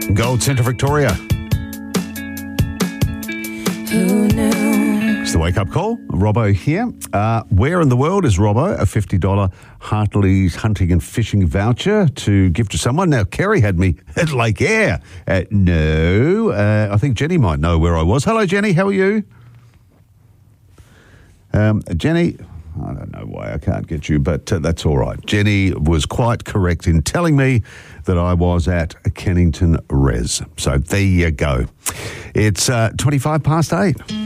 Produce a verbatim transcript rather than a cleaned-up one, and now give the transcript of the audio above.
Gold Centre Victoria. Who knew? It's the wake-up call. Robbo here. Uh, where in the world is Robbo? A fifty dollars Hartley's Hunting and Fishing voucher to give to someone. Now, Kerry had me at Lake Eyre. Uh, no, uh, I think Jenny might know where I was. Hello, Jenny. How are you? Um, Jenny, I don't know why I can't get you, but uh, that's all right. Jenny was quite correct in telling me that I was at Kennington Res. So there you go. It's uh, twenty-five past eight.